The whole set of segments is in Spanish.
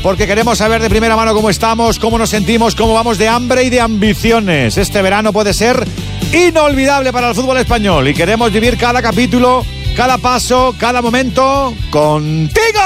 porque queremos saber de primera mano cómo estamos, cómo nos sentimos, cómo vamos de hambre y de ambiciones. Este verano puede ser inolvidable para el fútbol español y queremos vivir cada capítulo, cada paso, cada momento contigo.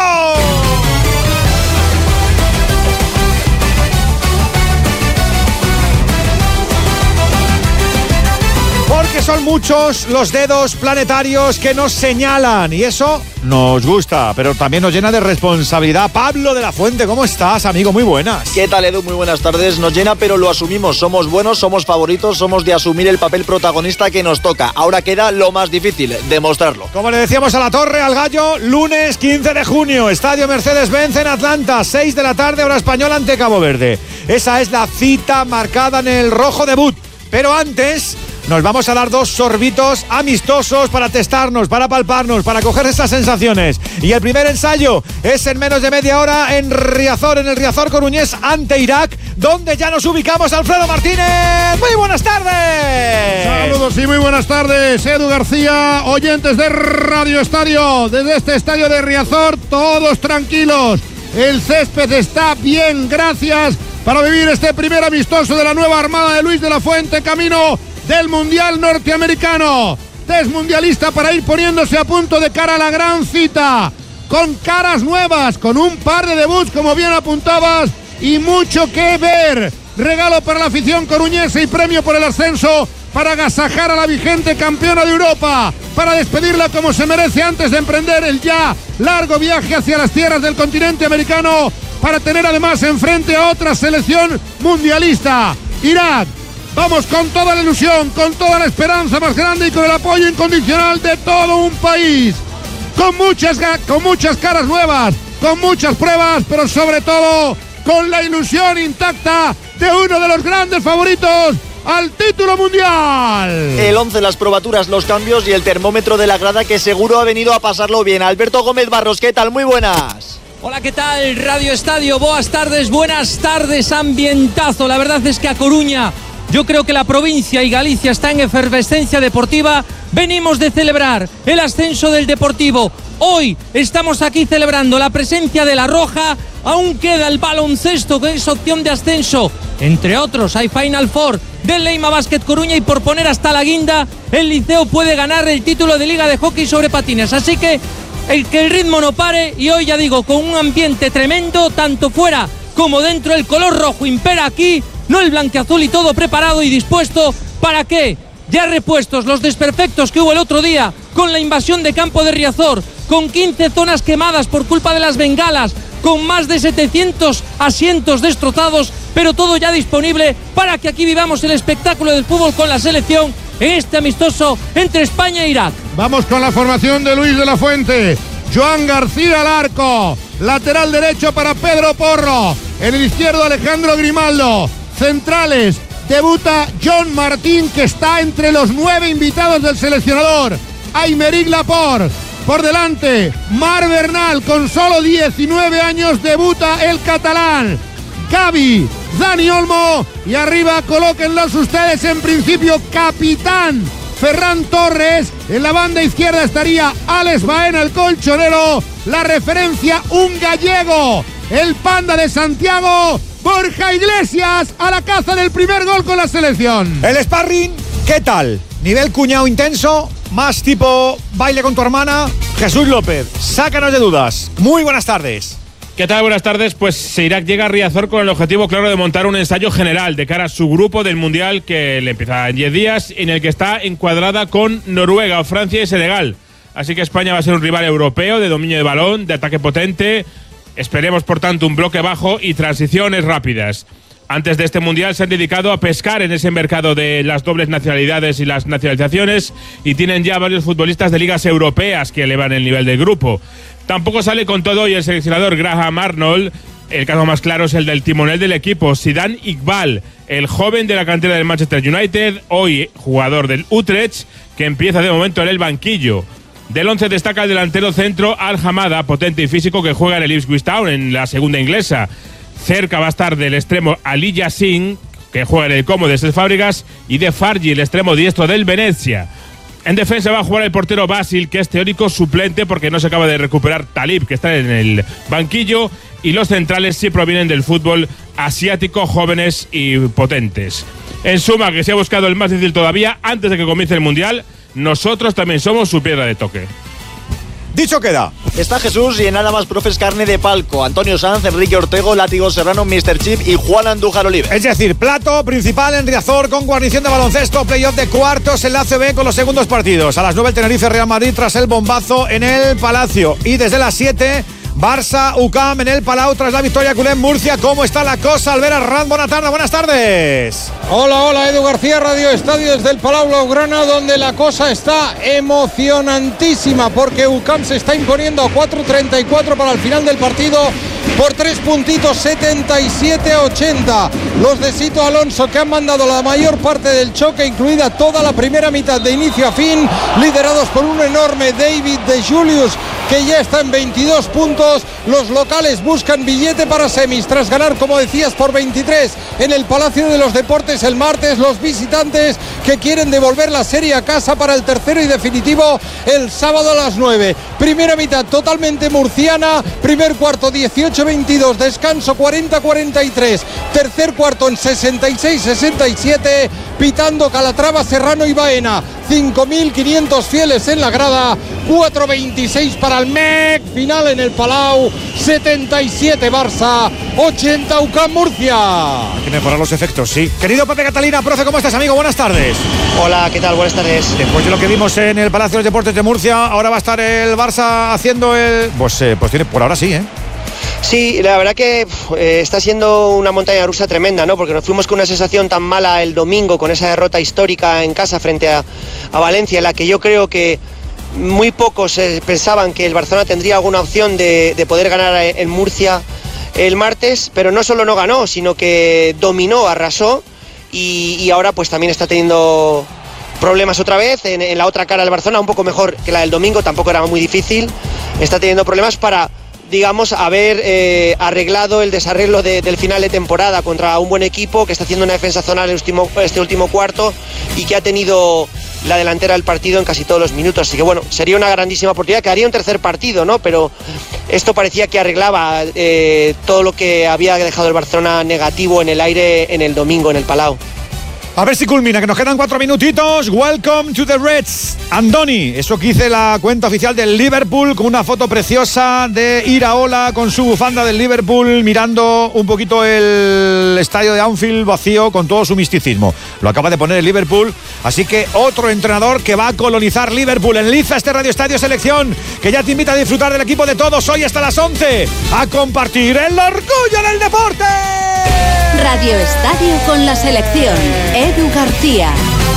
Porque son muchos los dedos planetarios que nos señalan y eso nos gusta, pero también nos llena de responsabilidad. Pablo de la Fuente, ¿cómo estás, amigo? Muy buenas. ¿Qué tal, Edu? Muy buenas tardes. Nos llena, pero lo asumimos. Somos buenos, somos favoritos, somos de asumir el papel protagonista que nos toca. Ahora queda lo más difícil, demostrarlo. Como le decíamos a la Torre, al Gallo, lunes 15 de junio, Estadio Mercedes-Benz en Atlanta, 6 de la tarde, hora española ante Cabo Verde. Esa es la cita marcada en el rojo debut. Pero antes nos vamos a dar 2 sorbitos amistosos para testarnos, para palparnos, para coger esas sensaciones. Y el primer ensayo es en menos de media hora en Riazor, en el Riazor coruñés ante Irak, donde ya nos ubicamos. Alfredo Martínez, muy buenas tardes. Saludos y muy buenas tardes, Edu García, oyentes de Radio Estadio. Desde este estadio de Riazor, todos tranquilos. El césped está bien, gracias, para vivir este primer amistoso de la nueva armada de Luis de la Fuente, camino del Mundial Norteamericano. Test mundialista para ir poniéndose a punto de cara a la gran cita, con caras nuevas, con un par de debuts, como bien apuntabas, y mucho que ver. Regalo para la afición coruñesa y premio por el ascenso para agasajar a la vigente campeona de Europa, para despedirla como se merece antes de emprender el ya largo viaje hacia las tierras del continente americano, para tener además enfrente a otra selección mundialista, Irak. Vamos con toda la ilusión, con toda la esperanza más grande y con el apoyo incondicional de todo un país. Con muchas caras nuevas, con muchas pruebas, pero sobre todo con la ilusión intacta de uno de los grandes favoritos al título mundial. El 11, las probaturas, los cambios y el termómetro de la grada, que seguro ha venido a pasarlo bien. Alberto Gómez Barros, ¿qué tal? Muy buenas. Hola, ¿qué tal? Radio Estadio, buenas tardes, ambientazo. La verdad es que a Coruña, yo creo que la provincia y Galicia está en efervescencia deportiva. Venimos de celebrar el ascenso del Deportivo. Hoy estamos aquí celebrando la presencia de La Roja. Aún queda el baloncesto, que es opción de ascenso. Entre otros, hay Final Four del Leima Basket Coruña y por poner hasta la guinda, el Liceo puede ganar el título de Liga de Hockey sobre Patines. Así que el ritmo no pare y hoy, ya digo, con un ambiente tremendo, tanto fuera como dentro. El color rojo impera aquí, no el blanqueazul, y todo preparado y dispuesto para que, ya repuestos los desperfectos que hubo el otro día con la invasión de campo de Riazor, con 15 zonas quemadas por culpa de las bengalas, con más de 700 asientos destrozados, pero todo ya disponible para que aquí vivamos el espectáculo del fútbol con la selección en este amistoso entre España e Irak. Vamos con la formación de Luis de la Fuente. Joan García al arco, lateral derecho para Pedro Porro, en el izquierdo Alejandro Grimaldo. Centrales, debuta John Martín, que está entre los 9 invitados del seleccionador. Aymeric Laporte. Por delante, Marc Bernal, con solo 19 años, debuta el catalán. Gavi, Dani Olmo, y arriba colóquenlos ustedes, en principio capitán Ferran Torres. En la banda izquierda estaría Alex Baena, el colchonero. La referencia, un gallego, el panda de Santiago, Borja Iglesias, a la caza del primer gol con la selección. El sparring, ¿qué tal? Nivel cuñado intenso, más tipo baile con tu hermana. Jesús López, sácanos de dudas. Muy buenas tardes. ¿Qué tal? Buenas tardes. Pues Irak llega a Riazor con el objetivo claro de montar un ensayo general de cara a su grupo del Mundial, que le empieza en 10 días, en el que está encuadrada con Noruega, Francia y Senegal. Así que España va a ser un rival europeo de dominio de balón, de ataque potente. Esperemos, por tanto, un bloque bajo y transiciones rápidas. Antes de este Mundial se han dedicado a pescar en ese mercado de las dobles nacionalidades y las nacionalizaciones, y tienen ya varios futbolistas de ligas europeas que elevan el nivel del grupo. Tampoco sale con todo hoy el seleccionador Graham Arnold. El caso más claro es el del timonel del equipo, Zidane Iqbal, el joven de la cantera del Manchester United, hoy jugador del Utrecht, que empieza de momento en el banquillo. Del 11 destaca el delantero centro Al Hamada, potente y físico, que juega en el Ipswich Town, en la segunda inglesa. Cerca va a estar del extremo Ali Yassin, que juega en el Como de Cesc Fábregas, y de Fargi, el extremo diestro del Venezia. En defensa va a jugar el portero Basil, que es teórico suplente porque no se acaba de recuperar Talib, que está en el banquillo. y los centrales sí provienen del fútbol asiático, jóvenes y potentes. En suma, que se ha buscado el más difícil todavía antes de que comience el Mundial. Nosotros también somos su piedra de toque. Dicho queda. Está Jesús y en nada más profes carne de palco. Antonio Sanz, Enrique Ortego, Látigo Serrano, Mr. Chip y Juan Andújar Oliver. Es decir, plato principal en Riazor con guarnición de baloncesto, playoff de cuartos en la ACB con los segundos partidos. A las 9 el Tenerife Real Madrid tras el bombazo en el Palacio. Y desde las 7 Barça UCAM en el Palau tras la victoria culé en Murcia. ¿Cómo está la cosa? Albert Arranz, buenas tardes. Hola, Edu García, Radio Estadio desde el Palau Blaugrana, donde la cosa está emocionantísima porque UCAM se está imponiendo a 4:34 para el final del partido por 3 puntitos, 77-80. Los de Sito Alonso, que han mandado la mayor parte del choque, incluida toda la primera mitad de inicio a fin, liderados por un enorme David de Julius, que ya está en 22 puntos. Los locales buscan billete para semis tras ganar, como decías, por 23 en el Palacio de los Deportes el martes. Los visitantes que quieren devolver la serie a casa para el tercero y definitivo el sábado a las 9. Primera mitad totalmente murciana, primer cuarto 18-22, descanso 40-43, tercer cuarto en 66-67, pitando Calatrava, Serrano y Baena. 5.500 fieles en la grada, 4:26 para el MEC, final en el Palau, 77 Barça, 80 UCAM Murcia. Hay que mejorar los efectos, sí. Querido Pepe Catalina, profe, ¿cómo estás, amigo? Buenas tardes. Hola, ¿qué tal? Buenas tardes. Después de lo que vimos en el Palacio de los Deportes de Murcia, ahora va a estar el Barça haciendo el... Pues tiene por ahora sí, ¿eh? Sí, la verdad que está siendo una montaña rusa tremenda, ¿no? Porque nos fuimos con una sensación tan mala el domingo, con esa derrota histórica en casa frente a Valencia, en la que yo creo que muy pocos pensaban que el Barcelona tendría alguna opción de poder ganar en Murcia el martes, pero no solo no ganó, sino que dominó, arrasó y ahora pues también está teniendo problemas otra vez en la otra cara del Barcelona, un poco mejor que la del domingo, tampoco era muy difícil, está teniendo problemas para, digamos, haber arreglado el desarreglo del final de temporada contra un buen equipo que está haciendo una defensa zonal este último cuarto y que ha tenido la delantera del partido en casi todos los minutos. Así que bueno, sería una grandísima oportunidad, quedaría un tercer partido, ¿no? Pero esto parecía que arreglaba todo lo que había dejado el Barcelona negativo en el aire en el domingo en el Palau. A ver si culmina, que nos quedan 4 minutitos. Welcome to the Reds. Andoni, eso que hice la cuenta oficial del Liverpool, con una foto preciosa de Iraola con su bufanda del Liverpool, mirando un poquito el estadio de Anfield vacío con todo su misticismo. Lo acaba de poner el Liverpool, así que otro entrenador que va a colonizar Liverpool. Enliza este Radio Estadio Selección, que ya te invita a disfrutar del equipo de todos hoy hasta las 11, a compartir el orgullo del deporte. Radio Estadio con la selección. Edu García.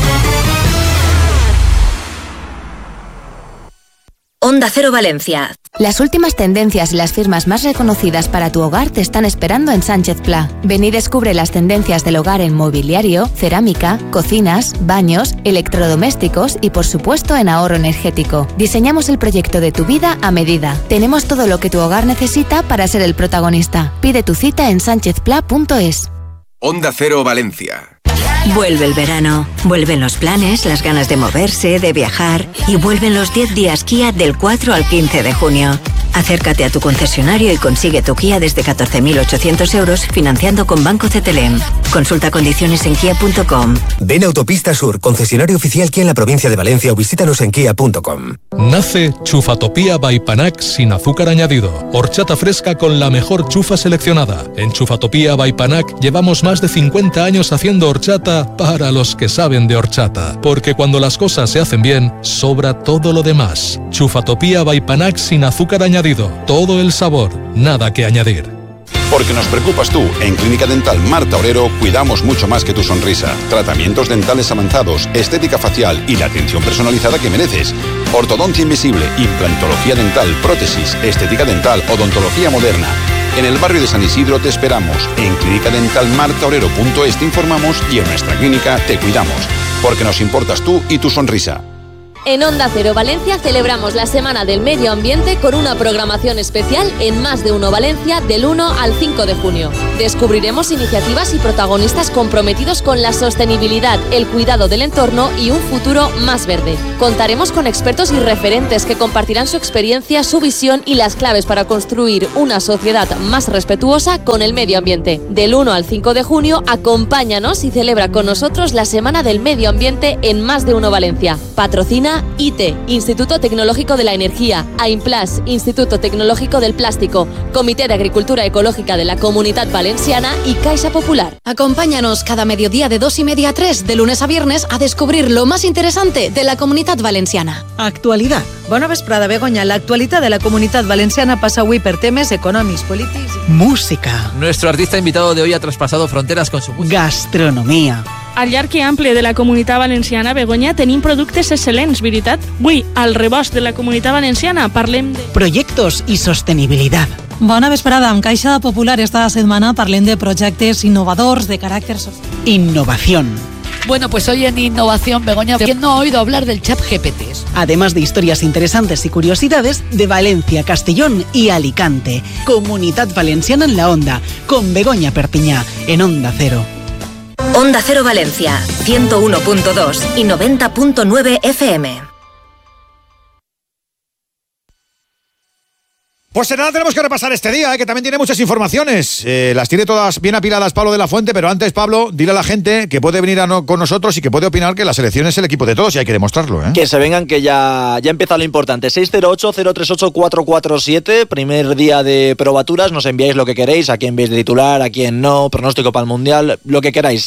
Onda Cero Valencia. Las últimas tendencias y las firmas más reconocidas para tu hogar te están esperando en Sánchez Pla. Ven y descubre las tendencias del hogar en mobiliario, cerámica, cocinas, baños, electrodomésticos y por supuesto en ahorro energético. Diseñamos el proyecto de tu vida a medida. Tenemos todo lo que tu hogar necesita para ser el protagonista. Pide tu cita en sanchezpla.es. Onda Cero Valencia. Vuelve el verano, vuelven los planes, las ganas de moverse, de viajar y vuelven los 10 días Kia del 4 al 15 de junio. Acércate a tu concesionario y consigue tu Kia desde 14.800 euros financiando con Banco CTLM. Consulta condiciones en kia.com. Ven a Autopista Sur, concesionario oficial Kia en la provincia de Valencia o visítanos en kia.com. Nace Chufatopía by Panac sin azúcar añadido. Horchata fresca con la mejor chufa seleccionada. En Chufatopía by Panac llevamos más de 50 años haciendo horchata para los que saben de horchata. Porque cuando las cosas se hacen bien, sobra todo lo demás. Chufatopía by Panac sin azúcar añadido. Todo el sabor, nada que añadir. Porque nos preocupas tú, en Clínica Dental Marta Orero cuidamos mucho más que tu sonrisa. Tratamientos dentales avanzados, estética facial y la atención personalizada que mereces. Ortodoncia invisible, implantología dental, prótesis, estética dental, odontología moderna. En el barrio de San Isidro te esperamos. En clinicadentalmartaorero.es te informamos y en nuestra clínica te cuidamos. Porque nos importas tú y tu sonrisa. En Onda Cero Valencia celebramos la Semana del Medio Ambiente con una programación especial en Más de Uno Valencia del 1 al 5 de junio. Descubriremos iniciativas y protagonistas comprometidos con la sostenibilidad, el cuidado del entorno y un futuro más verde. Contaremos con expertos y referentes que compartirán su experiencia, su visión y las claves para construir una sociedad más respetuosa con el medio ambiente. Del 1 al 5 de junio, acompáñanos y celebra con nosotros la Semana del Medio Ambiente en Más de Uno Valencia. Patrocina ITE, Instituto Tecnológico de la Energía, AIMPLAS, Instituto Tecnológico del Plástico, Comité de Agricultura Ecológica de la Comunitat Valenciana y Caixa Popular. Acompáñanos cada mediodía de 2:30 a 3, de lunes a viernes, a descobrir lo más interesante de la Comunitat Valenciana. Actualidad. Bona vesprada, Begoña. L'actualitat de la Comunitat Valenciana passa avui per temes econòmics, polítics... Música. Nuestro artista invitado de hoy ha traspasado fronteras con su música. Gastronomia. Al llarg i ample de la Comunitat Valenciana, Begoña, tenim productes excel·lents, veritat? Avui, al rebost de la Comunitat Valenciana, parlem de... Proyectos y sostenibilidad. Bona vesprada. Amb Caixa Popular esta setmana parlem de projectes innovadors de caràcter social. Innovación. Bueno, pues hoy en Innovación, Begoña, ¿quién no ha oído hablar del ChatGPT? Además de historias interesantes y curiosidades de Valencia, Castellón y Alicante. Comunitat Valenciana en la Onda, con Begoña Perpiñá, en Onda Cero. Onda Cero Valencia, 101.2 y 90.9 FM. Pues en nada tenemos que repasar este día, que también tiene muchas informaciones. Las tiene todas bien apiladas Pablo de la Fuente, pero antes, Pablo, dile a la gente que puede venir con nosotros y que puede opinar que la selección es el equipo de todos y hay que demostrarlo. Que se vengan, que ya empieza lo importante. 608-038-447, primer día de probaturas, nos enviáis lo que queréis, a quién veis de titular, a quién no, pronóstico para el Mundial, lo que queráis.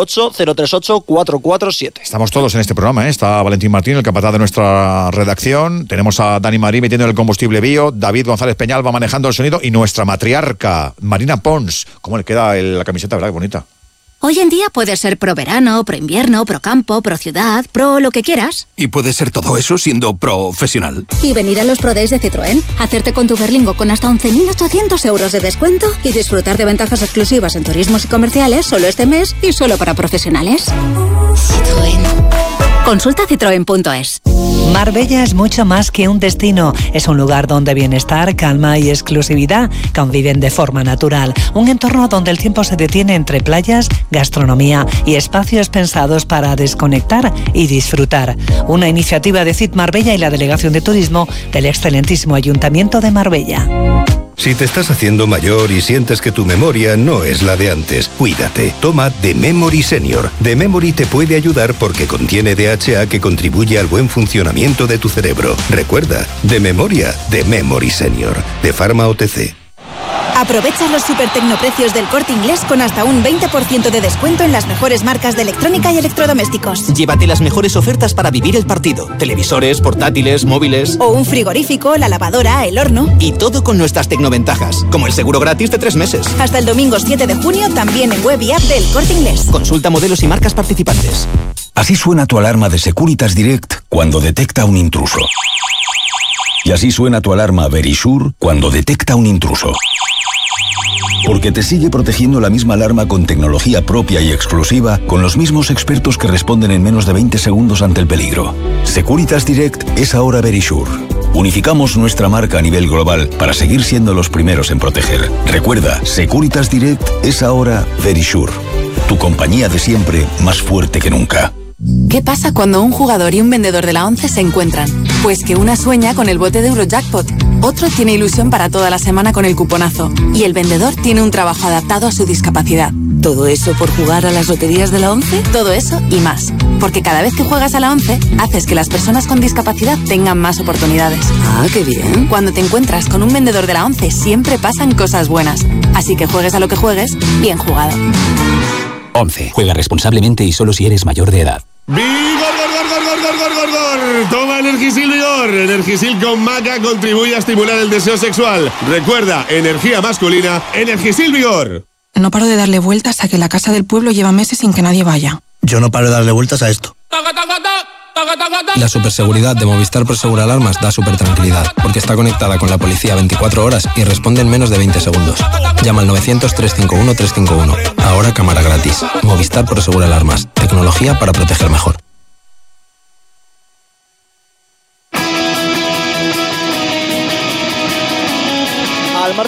608-038-447. Estamos todos en este programa, Está Valentín Martín, el capataz de nuestra redacción, tenemos a Dani Marí metiendo el combustible bio, David González Peñal va manejando el sonido y nuestra matriarca, Marina Pons. ¿Cómo le queda la camiseta, verdad? Qué bonita. Hoy en día puedes ser pro verano, pro invierno, pro campo, pro ciudad, pro lo que quieras. Y puedes ser todo eso siendo profesional. Y venir a los Pro Days de Citroën, hacerte con tu Berlingo con hasta 11.800 euros de descuento y disfrutar de ventajas exclusivas en turismos y comerciales solo este mes y solo para profesionales. Citroën. Consulta citroen.es. Marbella es mucho más que un destino. Es un lugar donde bienestar, calma y exclusividad conviven de forma natural. Un entorno donde el tiempo se detiene entre playas, gastronomía y espacios pensados para desconectar y disfrutar. Una iniciativa de CIT Marbella y la Delegación de Turismo del excelentísimo Ayuntamiento de Marbella. Si te estás haciendo mayor y sientes que tu memoria no es la de antes, cuídate. Toma The Memory Senior. The Memory te puede ayudar porque contiene DHA que contribuye al buen funcionamiento de tu cerebro. Recuerda, de memoria, The Memory Senior. De Pharma OTC. Aprovecha los super tecnoprecios del Corte Inglés con hasta un 20% de descuento en las mejores marcas de electrónica y electrodomésticos. Llévate las mejores ofertas para vivir el partido. Televisores, portátiles, móviles... O un frigorífico, la lavadora, el horno... Y todo con nuestras tecnoventajas, como el seguro gratis de 3 meses. Hasta el domingo 7 de junio, también en web y app del Corte Inglés. Consulta modelos y marcas participantes. Así suena tu alarma de Securitas Direct cuando detecta un intruso. Y así suena tu alarma Verisure cuando detecta un intruso. Porque te sigue protegiendo la misma alarma con tecnología propia y exclusiva, con los mismos expertos que responden en menos de 20 segundos ante el peligro. Securitas Direct es ahora Verisure. Unificamos nuestra marca a nivel global para seguir siendo los primeros en proteger. Recuerda, Securitas Direct es ahora Verisure. Tu compañía de siempre, más fuerte que nunca. ¿Qué pasa cuando un jugador y un vendedor de la 11 se encuentran? Pues que una sueña con el bote de Eurojackpot, otro tiene ilusión para toda la semana con el cuponazo y el vendedor tiene un trabajo adaptado a su discapacidad. ¿Todo eso por jugar a las loterías de la 11? Todo eso y más. Porque cada vez que juegas a la 11, haces que las personas con discapacidad tengan más oportunidades. Ah, qué bien. Cuando te encuentras con un vendedor de la 11, siempre pasan cosas buenas. Así que juegues a lo que juegues, bien jugado. 11. Juega responsablemente y solo si eres mayor de edad. ¡Vigor! Toma Energisil Vigor. Energisil con maca contribuye a estimular el deseo sexual. Recuerda, energía masculina, Energisil Vigor. No paro de darle vueltas a que la casa del pueblo lleva meses sin que nadie vaya. Yo no paro de darle vueltas a esto. La superseguridad de Movistar Prosegur Alarmas da super tranquilidad, porque está conectada con la policía 24 horas y responde en menos de 20 segundos. Llama al 900-351-351. Ahora cámara gratis. Movistar Prosegur Alarmas. Tecnología para proteger mejor.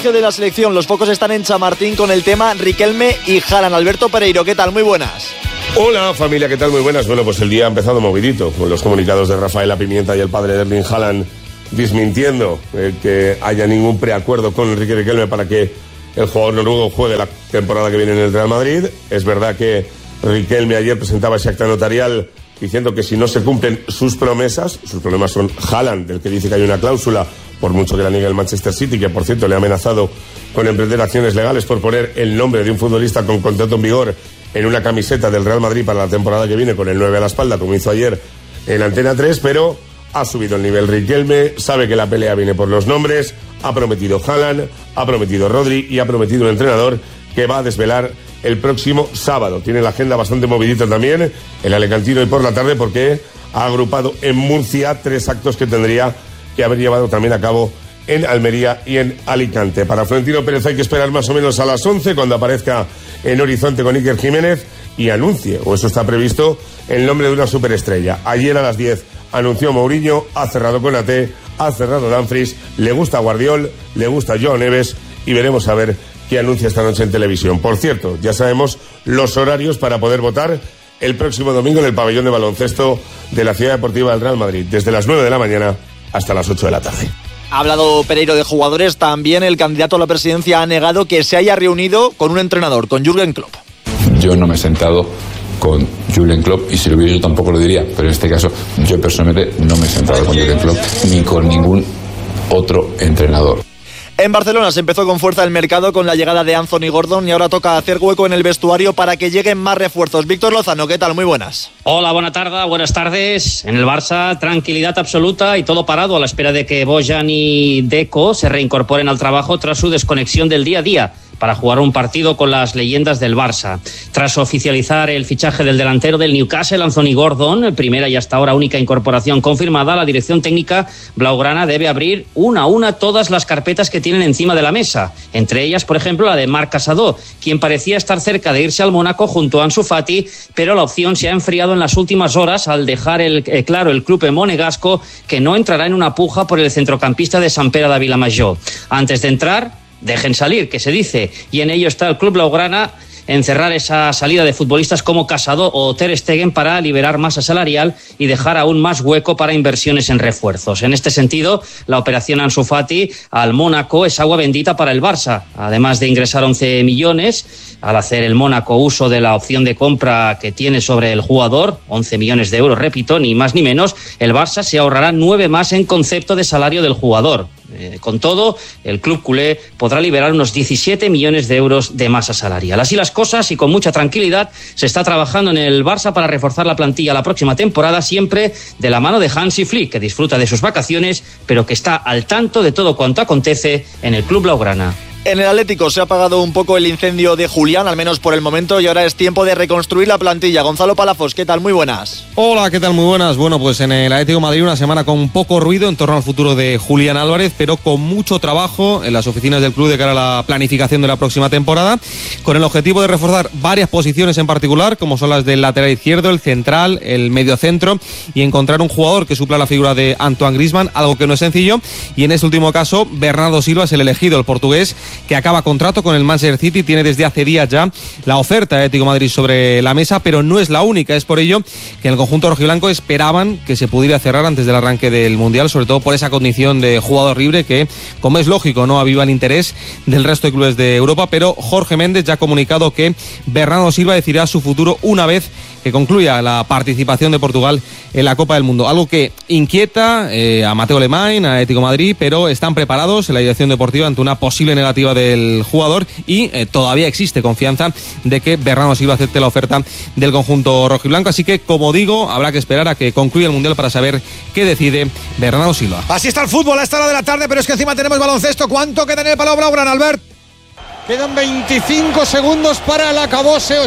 colegio de la selección. Los focos están en Chamartín con el tema Riquelme y Haaland. Alberto Pereiro, ¿qué tal? Muy buenas. Hola familia, ¿qué tal? Muy buenas. Bueno, pues el día ha empezado movidito con los comunicados de Rafaela Pimienta y el padre de Erling Haaland desmintiendo que haya ningún preacuerdo con Enrique Riquelme para que el jugador noruego juegue la temporada que viene en el Real Madrid. Es verdad que Riquelme ayer presentaba ese acta notarial diciendo que si no se cumplen sus problemas son Haaland, del que dice que hay una cláusula, por mucho que la niegue el Manchester City, que por cierto le ha amenazado con emprender acciones legales por poner el nombre de un futbolista con contrato en vigor en una camiseta del Real Madrid para la temporada que viene con el 9 a la espalda, como hizo ayer en Antena 3, pero ha subido el nivel Riquelme, sabe que la pelea viene por los nombres, ha prometido Haaland, ha prometido Rodri y ha prometido un entrenador que va a desvelar el próximo sábado. Tiene la agenda bastante movidita también el alicantino hoy por la tarde, porque ha agrupado en Murcia 3 actos que tendría que haber llevado también a cabo en Almería y en Alicante. Para Florentino Pérez hay que esperar más o menos a las 11 cuando aparezca en Horizonte con Iker Jiménez y anuncie, o eso está previsto, el nombre de una superestrella. Ayer a las 10 anunció Mourinho, ha cerrado Konaté, ha cerrado Dumfries, le gusta Guardiol, le gusta Joao Neves y veremos a ver qué anuncia esta noche en televisión. Por cierto, ya sabemos los horarios para poder votar el próximo domingo en el pabellón de baloncesto de la Ciudad Deportiva del Real Madrid, desde las 9 de la mañana hasta las 8 de la tarde. Ha hablado Pereiro de jugadores, también el candidato a la presidencia ha negado que se haya reunido con un entrenador, con Jürgen Klopp. Yo no me he sentado con Jürgen Klopp, y si lo hubiera yo tampoco lo diría, pero en este caso yo personalmente no me he sentado con Jürgen Klopp ni con ningún otro entrenador. En Barcelona se empezó con fuerza el mercado con la llegada de Anthony Gordon y ahora toca hacer hueco en el vestuario para que lleguen más refuerzos. Víctor Lozano, ¿qué tal? Muy buenas. Hola, buenas tardes. En el Barça, tranquilidad absoluta y todo parado a la espera de que Bojan y Deco se reincorporen al trabajo tras su desconexión del día a día para jugar un partido con las leyendas del Barça. Tras oficializar el fichaje del delantero del Newcastle, Anthony Gordon, primera y hasta ahora única incorporación confirmada, la dirección técnica blaugrana debe abrir una a una todas las carpetas que tienen encima de la mesa. Entre ellas, por ejemplo, la de Marc Casadó, quien parecía estar cerca de irse al Mónaco junto a Ansu Fati, pero la opción se ha enfriado en las últimas horas al dejar claro el club monegasco que no entrará en una puja por el centrocampista de Sant Pere de Vilamajor. Antes de entrar, dejen salir, que se dice, y en ello está el club blaugrana en cerrar esa salida de futbolistas como Casadó o Ter Stegen para liberar masa salarial y dejar aún más hueco para inversiones en refuerzos. En este sentido, la operación Ansu Fati al Mónaco es agua bendita para el Barça. Además de ingresar 11 millones, al hacer el Mónaco uso de la opción de compra que tiene sobre el jugador, 11 millones de euros, repito, ni más ni menos, el Barça se ahorrará 9 más en concepto de salario del jugador. Con todo, el club culé podrá liberar unos 17 millones de euros de masa salarial. Así las cosas, y con mucha tranquilidad, se está trabajando en el Barça para reforzar la plantilla la próxima temporada, siempre de la mano de Hansi Flick, que disfruta de sus vacaciones, pero que está al tanto de todo cuanto acontece en el club blaugrana. En el Atlético se ha apagado un poco el incendio de Julián, al menos por el momento, y ahora es tiempo de reconstruir la plantilla. Gonzalo Palafos, ¿qué tal? Muy buenas. Hola, ¿qué tal? Muy buenas. Bueno, pues en el Atlético de Madrid una semana con poco ruido en torno al futuro de Julián Álvarez, pero con mucho trabajo en las oficinas del club de cara a la planificación de la próxima temporada, con el objetivo de reforzar varias posiciones en particular, como son las del lateral izquierdo, el central, el mediocentro, y encontrar un jugador que supla la figura de Antoine Griezmann, algo que no es sencillo, y en este último caso, Bernardo Silva es el elegido, el portugués, que acaba contrato con el Manchester City, tiene desde hace días ya la oferta de Atlético de Madrid sobre la mesa, pero no es la única. Es por ello que en el conjunto rojiblanco esperaban que se pudiera cerrar antes del arranque del Mundial, sobre todo por esa condición de jugador libre que, como es lógico, no aviva el interés del resto de clubes de Europa, pero Jorge Méndez ya ha comunicado que Bernardo Silva decidirá su futuro una vez que concluya la participación de Portugal en la Copa del Mundo, algo que inquieta a Mateo Alemany, a Atlético de Madrid, pero están preparados en la dirección deportiva ante una posible negativa del jugador y todavía existe confianza de que Bernardo Silva acepte la oferta del conjunto rojiblanco, así que, como digo, habrá que esperar a que concluya el Mundial para saber qué decide Bernardo Silva. Así está el fútbol a esta hora de la tarde, pero es que encima tenemos baloncesto. ¿Cuánto queda en el Palau Blaugrana, Albert? Quedan 25 segundos para el acabose.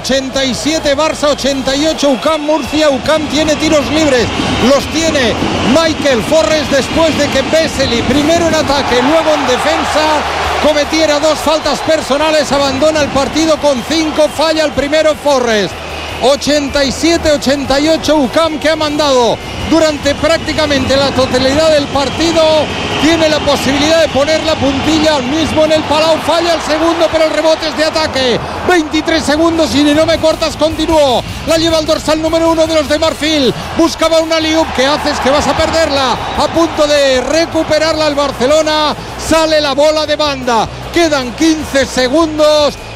87 Barça, 88 UCAM Murcia. UCAM tiene tiros libres, los tiene Michael Forres después de que Vesely, primero en ataque, luego en defensa, cometiera 2 faltas personales. Abandona el partido con 5, falla el primero Forres. 87-88 UCAM, que ha mandado durante prácticamente la totalidad del partido. Tiene la posibilidad de poner la puntilla al mismo en el Palau. Falla el segundo, pero el rebote es de ataque. 23 segundos y no me cortas, continuó. La lleva el dorsal número 1 de los de Marfil. Buscaba una alley-oop. ¿Qué haces? Que vas a perderla. A punto de recuperarla el Barcelona. Sale la bola de banda. Quedan 15 segundos.